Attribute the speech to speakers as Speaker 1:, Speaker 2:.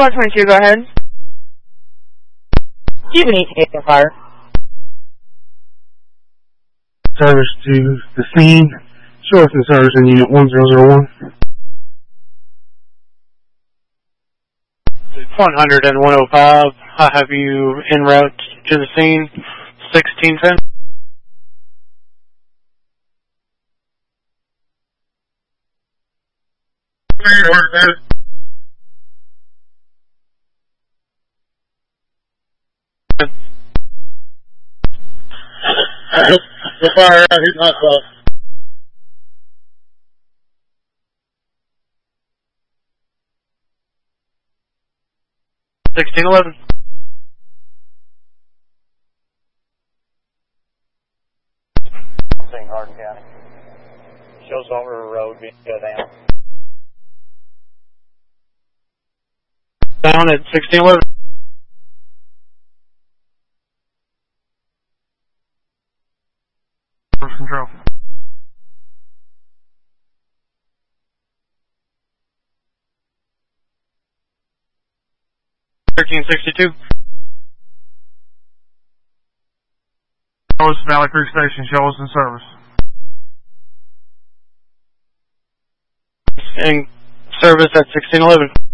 Speaker 1: 122, go ahead. Do you have any ETA fire?
Speaker 2: Service to the scene. Show us in service in unit 1001.
Speaker 3: 100 and 105. I have you en route to the scene. 1610.
Speaker 4: The fire out, he's not close.
Speaker 3: $1611.
Speaker 5: St. Hardin County. Shows Salt River Road being shut down.
Speaker 3: Down at 1611. Control. 1362.
Speaker 2: Valley Creek Station, show us in service.
Speaker 3: In service at 1611.